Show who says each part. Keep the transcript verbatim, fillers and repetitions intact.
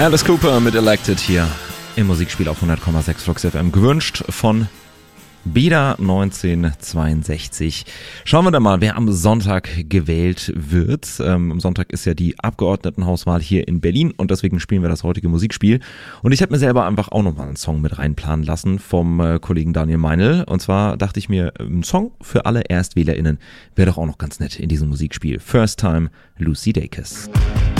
Speaker 1: Alice Cooper mit Elected hier im Musikspiel auf hundert Komma sechs Flux F M, gewünscht von Beda neunzehnhundertzweiundsechzig. Schauen wir dann mal, wer am Sonntag gewählt wird. Ähm, am Sonntag ist ja die Abgeordnetenhauswahl hier in Berlin und deswegen spielen wir das heutige Musikspiel. Und ich habe mir selber einfach auch nochmal einen Song mit reinplanen lassen vom äh, Kollegen Daniel Meinl. Und zwar dachte ich mir, ein Song für alle ErstwählerInnen wäre doch auch noch ganz nett in diesem Musikspiel. First Time, Lucy Dacus.